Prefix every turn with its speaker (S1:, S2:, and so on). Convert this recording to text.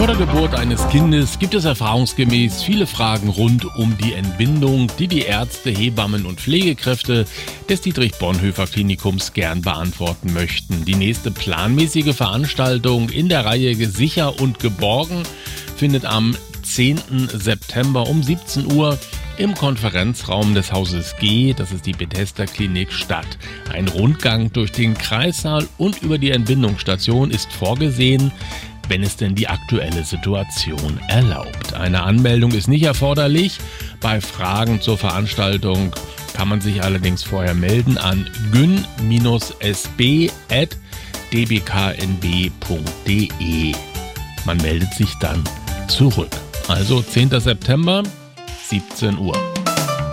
S1: Vor der Geburt eines Kindes gibt es erfahrungsgemäß viele Fragen rund um die Entbindung, die die Ärzte, Hebammen und Pflegekräfte des Dietrich-Bonhoeffer-Klinikums gern beantworten möchten. Die nächste planmäßige Veranstaltung in der Reihe Sicher und Geborgen findet am 10. September um 17 Uhr im Konferenzraum des Hauses G, das ist die Bethesda Klinik, statt. Ein Rundgang durch den Kreissaal und über die Entbindungsstation ist vorgesehen, wenn es denn die aktuelle Situation erlaubt. Eine Anmeldung ist nicht erforderlich. Bei Fragen zur Veranstaltung kann man sich allerdings vorher melden an gyn-sb@dbknb.de. Man meldet sich dann zurück. Also 10. September, 17 Uhr.